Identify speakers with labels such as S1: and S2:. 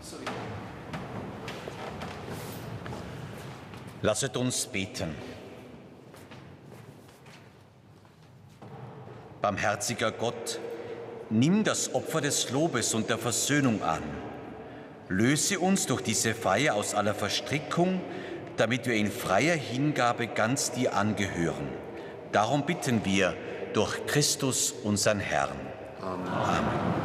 S1: Lasset uns beten. Barmherziger Gott, nimm das Opfer des Lobes und der Versöhnung an. Löse uns durch diese Feier aus aller Verstrickung, damit wir in freier Hingabe ganz dir angehören. Darum bitten wir durch Christus, unseren Herrn. Amen. Amen.